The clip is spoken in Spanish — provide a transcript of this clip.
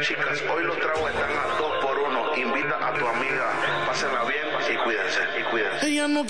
chicas. Hoy los tragos están a 2 por 1. Invita a tu amiga, pásenla bien y cuídense. Ella no